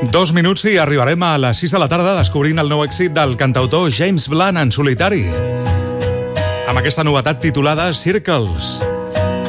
2 minuts i arribarem a les 6 de la tarda descobrint el nou èxit del cantautor James Blunt en solitari. Amb aquesta novetat titulada Circles.